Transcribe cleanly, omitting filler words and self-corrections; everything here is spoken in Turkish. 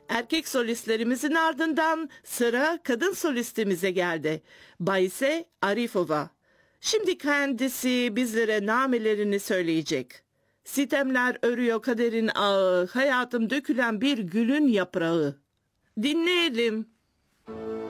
Erkek solistlerimizin ardından sıra kadın solistimize geldi. Bayse Arifova. Şimdi kendisi bizlere namelerini söyleyecek. Sitemler örüyor kaderin ağı, hayatım dökülen bir gülün yaprağı. Dinleyelim.